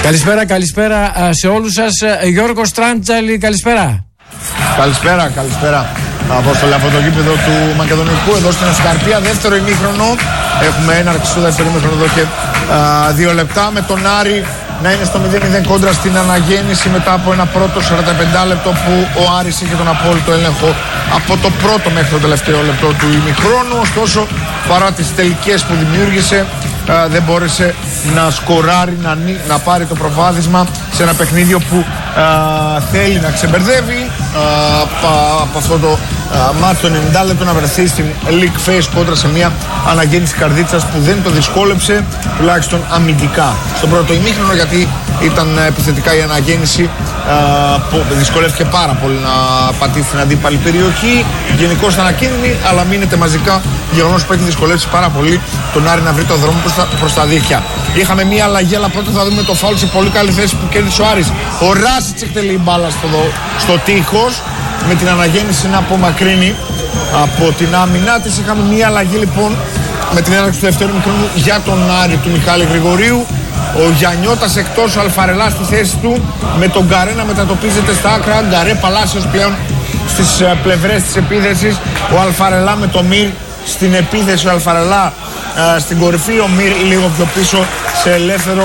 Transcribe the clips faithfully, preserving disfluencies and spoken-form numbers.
Καλησπέρα, καλησπέρα σε όλους σας. Γιώργος Τράντζαλη, καλησπέρα. Καλησπέρα, καλησπέρα. Απόστολε από το γήπεδο του Μακεδονικού εδώ στην Ευσκαρπία. Δεύτερο ημίχρονο. Έχουμε έναρξη στο δεύτερο ημίχρονο εδώ και α, δύο λεπτά. Με τον Άρη να είναι στο μηδέν μηδέν κόντρα στην αναγέννηση μετά από ένα πρώτο σαράντα πέντε λεπτό που ο Άρης είχε τον απόλυτο έλεγχο από το πρώτο μέχρι το τελευταίο λεπτό του ημιχρόνου. Ωστόσο, παρά τις τελικές που δημιούργησε, α, δεν μπόρεσε να σκοράρει, να, να πάρει το προβάδισμα σε ένα παιχνίδι που α, θέλει να ξεμπερδεύει. Α, από αυτό το μάτι το ενενήντα λεπτό να βρεθεί στην League Face κόντρα σε μια αναγέννηση Καρδίτσας που δεν το δυσκόλεψε, τουλάχιστον αμυντικά στο πρώτο ημίχρονο, γιατί ήταν επιθετικά η αναγέννηση α, που δυσκολεύτηκε πάρα πολύ να πατήσει την αντίπαλη περιοχή. Γενικώς ήταν ακίνδυνη, αλλά μείνεται μαζικά, γεγονός που έχει δυσκολεύσει πάρα πολύ τον Άρη να βρει το δρόμο προς τα, προς τα δίχτυα. Είχαμε μια αλλαγή, αλλά πρώτα θα δούμε το φάουλ σε πολύ καλή θέση που κέρδισε ο Άρης. Ο Ράσιτς εκτελεί μπάλα στο, στο τείχος, με την αναγέννηση να απομακρύνει από την άμυνά της. Είχαμε μια αλλαγή λοιπόν με την έναρξη του δεύτερου μικρόνου για τον Άρη του Μιχάλη Γρηγορίου. Ο Γιαννιώτας εκτός, ο Αλφαρελά στη θέση του, με τον Γκαρέ να μετατοπίζεται στα άκρα. Γκαρέ Παλάσιος πλέον στις πλευρές της επίθεσης. Ο Αλφαρελά με το Μυρ στην επίθεση. Ο Αλφαρελά α, στην κορυφή. Ο Μυρ λίγο πιο πίσω σε ελεύθερο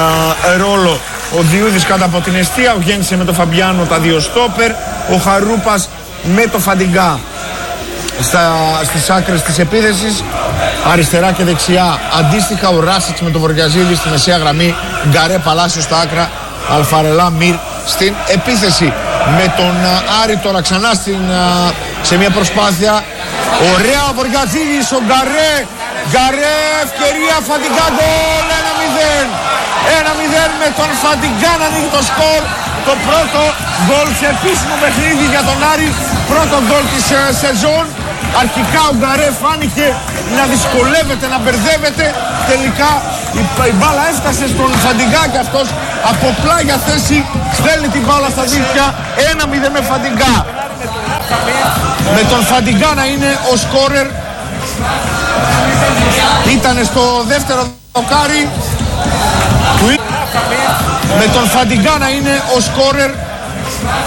α, ρόλο. Ο Διούδης κάτω από την εστία. Ο Γέννησε με τον Φαμπιάνο τα δύο στόπερ. Ο Χαρούπας με το Φαντιγκά στα, στις άκρες της επίθεσης, αριστερά και δεξιά αντίστοιχα. Ο Ράσιτς με τον Βοριαζίδη στη μεσαία γραμμή. Γκαρέ Παλάσιο στα άκρα. Αλφαρελά Μυρ στην επίθεση. Με τον Άρη τώρα ξανά στην, σε μια προσπάθεια. Ωραία ο Βοριαζίδης, ο Γκαρέ. Γκαρέ, ευκαιρία, Φαντιγκά, γκολ, ένα μηδέν. ένα μηδέν με τον Φαντιγκά να ανοίγει το σκορ. Το πρώτο γκολ σε επίσημο παιχνίδι για τον Άρη. Πρώτο γκολ της ε, σεζόν. Αρχικά ο Γκαρέ φάνηκε να δυσκολεύεται, να μπερδεύεται. Τελικά η, η μπάλα έφτασε στον Φαντιγκά και αυτός από πλάγια θέση στέλνει την μπάλα στα δίχτυα. ένα μηδέν με Φαντιγκά. Με τον Φαντιγκά να είναι ο σκόρερ. Ήτανε στο δεύτερο δοκάρι. Με τον Φαντιγκά να είναι ο σκόρερ